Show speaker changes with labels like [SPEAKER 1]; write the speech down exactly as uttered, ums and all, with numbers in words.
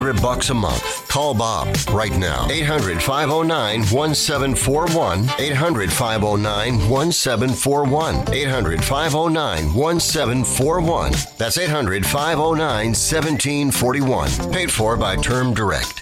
[SPEAKER 1] bucks a month. Call Bob right now. eight hundred, five oh nine, one seven four one. eight hundred, five oh nine, one seven four one. eight hundred, five oh nine, one seven four one. That's eight hundred, five oh nine, one seven four one. Paid for by Term Direct.